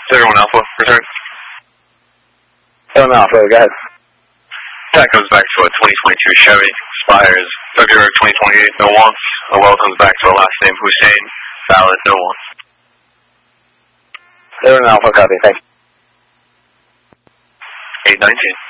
01 Alpha, return. 01 Alpha, go ahead. That goes back to a 2022 Chevy, expires February 2028, no wants. A well comes back to a last name Hussein, valid, no wants. 01 Alpha, copy, thanks. 819.